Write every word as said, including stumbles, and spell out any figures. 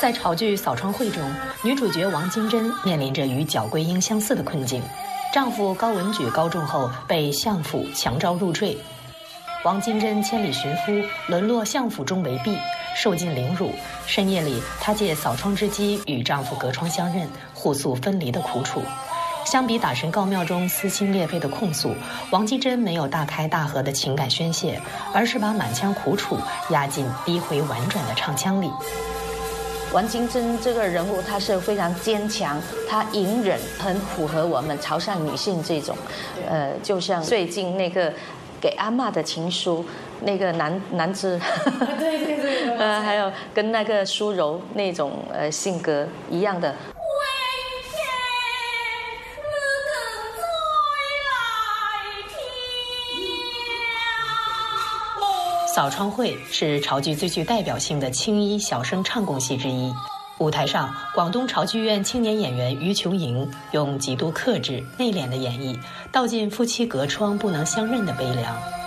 在潮剧《扫窗会》中，女主角王金珍面临着与皎桂英相似的困境。丈夫高文举高中后被相府强招入赘，王金珍千里寻夫，沦落相府中为婢，受尽凌辱。深夜里，她借扫窗之机与丈夫隔窗相认，互诉分离的苦楚。相比打神告庙中撕心裂肺的控诉，王金珍没有大开大合的情感宣泄，而是把满腔苦楚压进低回婉转的唱腔里。 王金珍这个人物，她是非常坚强，她隐忍，很符合我们潮汕女性这种，呃，就像最近那个给阿嬷的情书，那个男男子，对对对，呃，还有跟那个苏柔那种呃性格一样的。 扫窗会是潮剧最具代表性的青衣小生唱功戏之一。舞台上，广东潮剧院青年演员于琼莹用极度克制、内敛的演绎，道尽夫妻隔窗不能相认的悲凉。